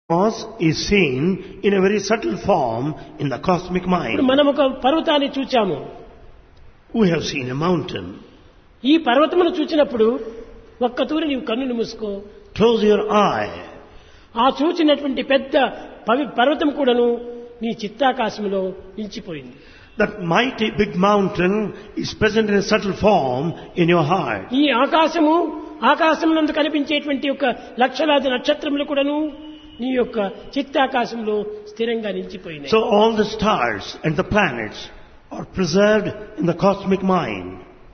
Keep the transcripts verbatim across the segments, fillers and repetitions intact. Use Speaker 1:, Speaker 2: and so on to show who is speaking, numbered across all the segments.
Speaker 1: cosmos is seen in a very subtle form in the cosmic
Speaker 2: ఇప్పుడు
Speaker 1: mind.
Speaker 2: మనం ఒక పర్వతాన్ని చూచాము.
Speaker 1: We have seen a mountain.
Speaker 2: ఈ పర్వతమును చూచినప్పుడు ఒక్క తూరి నీవు కన్నుని మూసుకో.
Speaker 1: Close your eye.
Speaker 2: ఆ చూచినటువంటి పెద్ద పవి- పర్వతం కూడాను నీ చిత్తాకాశంలో నిలిచిపోయింది.
Speaker 1: That mighty big mountain is present in a subtle form in your heart.
Speaker 2: ఈ ఆకాశము ఆకాశంలో కనిపించేటువంటి యొక్క లక్షలాది నక్షత్రములు కూడాను నీ యొక్క చిత్తాకాశంలో స్థిరంగా నిలిచిపోయినాయి.
Speaker 1: So all the stars and the planets are preserved in the cosmic mind.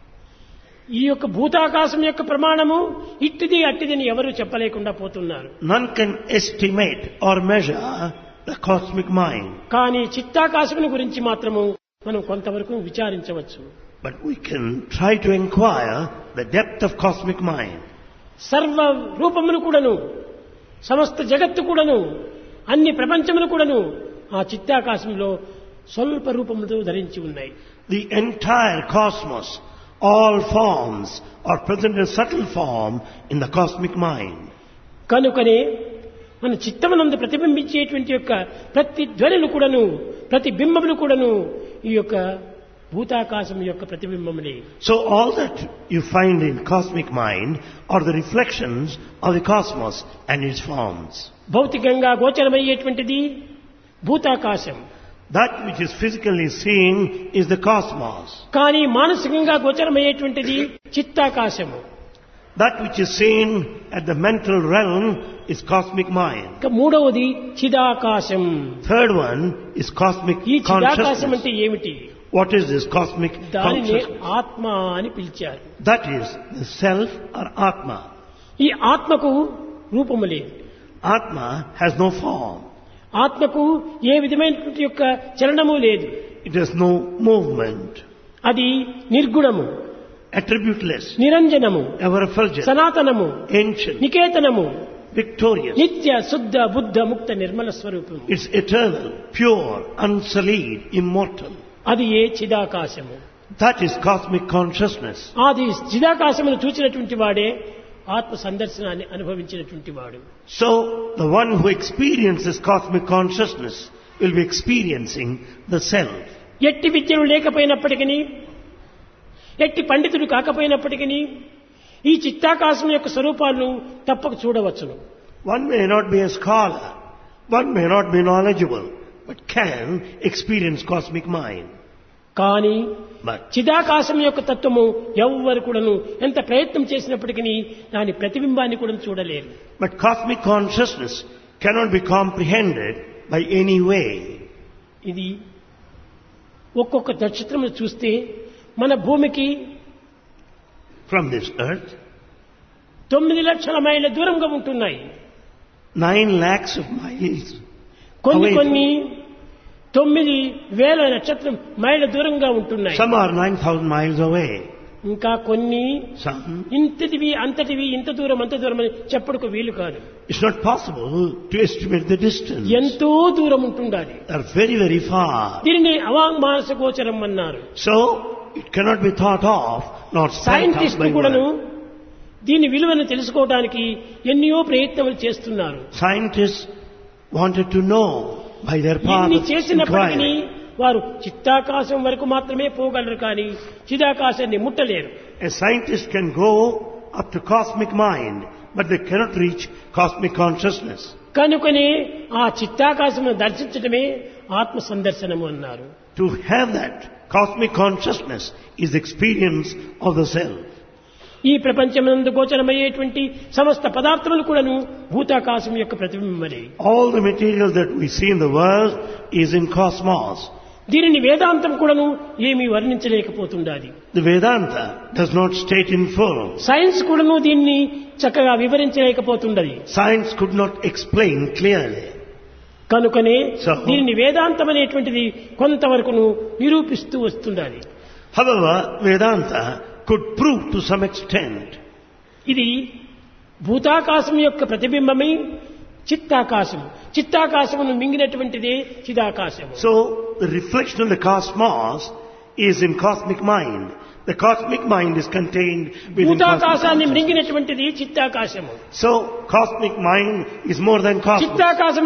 Speaker 2: ఈ యొక్క భూతాకాశం యొక్క ప్రమాణము ఇట్టిది అట్టిదని ఎవరు చెప్పలేకుండా పోతున్నారు.
Speaker 1: None can estimate or measure the cosmic mind.
Speaker 2: కానీ చిత్తాకాశముని గురించి మాత్రము మనం కొంతవరకు విచారించవచ్చు.
Speaker 1: But we can try to inquire the depth of cosmic mind.
Speaker 2: సర్వ రూపములు కూడాను సమస్త జగత్తు కూడాను అన్ని ప్రపంచములు కూడాను ఆ చిత్తాకాశంలో స్వల్ప రూపముతో ధరించి ఉన్నాయి.
Speaker 1: The entire cosmos, all forms are present in subtle form in the cosmic mind.
Speaker 2: కనుకనే మన చిత్తమునందు ప్రతిబింబించేటువంటి యొక్క ప్రతి ధ్వనులు కూడాను ప్రతి బింబములు కూడాను ఈ యొక్క భూతాకాశం యొక్క ప్రతిబింబములే.
Speaker 1: So all that you find in cosmic mind are the reflections of the cosmos and its forms.
Speaker 2: భౌతికంగా గోచరమయ్యేటువంటిది భూతాకాశం.
Speaker 1: That which is physically seen is the cosmos.
Speaker 2: కానీ మానసికంగా గోచరమయ్యేటువంటిది చిత్తాకాశము.
Speaker 1: That which is seen at the mental realm is cosmic mind.
Speaker 2: ఇక మూడవది చిదాకాశం.
Speaker 1: Third one is cosmic
Speaker 2: ఈ చిదాకాశం
Speaker 1: consciousness.
Speaker 2: అంటే ఏమిటి?
Speaker 1: What is this cosmic
Speaker 2: దానిని
Speaker 1: consciousness?
Speaker 2: ఆత్మ అని పిలిచారు.
Speaker 1: That is the self or Atma.
Speaker 2: ఈ ఆత్మకు రూపము లేదు.
Speaker 1: Atma has no form.
Speaker 2: ఆత్మకు ఏ విధమైనటువంటి యొక్క చలనము లేదు.
Speaker 1: It has no movement.
Speaker 2: అది నిర్గుణము,
Speaker 1: Attributeless.
Speaker 2: నిరంజనము,
Speaker 1: Ever effulgent.
Speaker 2: సనాతనము,
Speaker 1: Ancient.
Speaker 2: నికేతనము,
Speaker 1: Victorious.
Speaker 2: నిత్య శుద్ధ బుద్ధ ముక్త నిర్మల స్వరూపము.
Speaker 1: It's eternal, pure, unsullied, immortal.
Speaker 2: అది ఏ చిదాకాశము.
Speaker 1: That is cosmic consciousness.
Speaker 2: అది చిదాకాశమును చూసినటువంటి వాడే ఆత్మ సందర్శనాన్ని అనుభవించినటువంటి వాడు.
Speaker 1: So, the one who experiences cosmic consciousness will be experiencing the self.
Speaker 2: ఎట్టి విద్యలు లేకపోయినప్పటికీ, ఎట్టి పండితుడు కాకపోయినప్పటికీ ఈ చిత్తాకాశం యొక్క స్వరూపాలను తప్పక చూడవచ్చును.
Speaker 1: One may not be a scholar, one may not be knowledgeable, but can experience cosmic mind.
Speaker 2: కానీ
Speaker 1: But
Speaker 2: చిదాకాశం యొక్క తత్వము ఎవ్వరు కూడాను ఎంత ప్రయత్నం చేసినప్పటికీ దాని ప్రతిబింబాన్ని కూడా చూడలేరు.
Speaker 1: But cosmic consciousness cannot be comprehended by any way.
Speaker 2: ఇది ఒక్కొక్క నక్షత్రము చూస్తే మన భూమికి
Speaker 1: From this earth,
Speaker 2: తొమ్మిది లక్షల మైళ్ళ దూరంగా ఉంటున్నాయి.
Speaker 1: nine lakhs of miles
Speaker 2: కొన్ని
Speaker 1: away.
Speaker 2: కొన్ని తొమ్మిది వేల నక్షత్రం మైళ్ళ దూరంగా ఉంటున్నాయి.
Speaker 1: Some are nine thousand miles away.
Speaker 2: ఇంకా కొన్ని
Speaker 1: Some,
Speaker 2: ఇంతటివి అంతటివి ఇంత దూరం అంత దూరం అని చెప్పుడుకు వీలు కాదు.
Speaker 1: it's not possible to estimate the distance.
Speaker 2: ఎంతో దూరం ఉంటుండాలి.
Speaker 1: They are very, very far.
Speaker 2: దీనిని అవాంగ్మానస గోచరం అన్నారు.
Speaker 1: So, it cannot be thought of, not spelt out
Speaker 2: scientist
Speaker 1: by
Speaker 2: కూడాను
Speaker 1: word.
Speaker 2: దీని విలువను తెలుసుకోవడానికి ఎన్నో ప్రయత్నాలు చేస్తున్నారు.
Speaker 1: Scientists wanted to know by their path
Speaker 2: ఇన్ని
Speaker 1: of
Speaker 2: చేసినప్పటికీ
Speaker 1: inquiry.
Speaker 2: వారు చిత్తాకాశం వరకు మాత్రమే పోగలరు కానీ చిదాకాశాన్ని ముట్టలేరు.
Speaker 1: A scientist can go up to cosmic mind, but they cannot reach cosmic consciousness.
Speaker 2: కనుకనే ఆ చిత్తాకాశమును దర్శించడమే ఆత్మ సందర్శనము అన్నారు.
Speaker 1: To have that cosmic consciousness is experience of the self.
Speaker 2: ఈ ప్రపంచమందు గోచరమయ్యేటువంటి సమస్త పదార్థములు కూడాను భూతాకాశం యొక్క ప్రతిబింబమే.
Speaker 1: All the material that we see in the world is in cosmos.
Speaker 2: దీనిని వేదాంతం కూడాను ఏమీ వర్ణించలేకపోతుండాలి.
Speaker 1: The Vedanta does not state in full.
Speaker 2: Science కూడాను దీన్ని చక్కగా వివరించలేకపోతుండది.
Speaker 1: Science could not explain clearly.
Speaker 2: కనుకనే
Speaker 1: So-
Speaker 2: దీనిని వేదాంతం అనేటువంటిది కొంతవరకును నిరూపిస్తూ వస్తుండాలి.
Speaker 1: However, Vedanta could prove to some extent.
Speaker 2: ఇది భూతాకాశం యొక్క ప్రతిబింబమై చిత్తాకాశము, చిత్తాకాశమును మింగినటువంటిదే చిదాకాశము.
Speaker 1: So, the reflection of the cosmos is in cosmic mind. The cosmic mind is contained within cosmic
Speaker 2: భూతాకాశాన్ని
Speaker 1: consciousness.
Speaker 2: మింగినటువంటిది చిత్తాకాశము.
Speaker 1: So, cosmic mind is more than cosmos.
Speaker 2: చిత్తాకాశం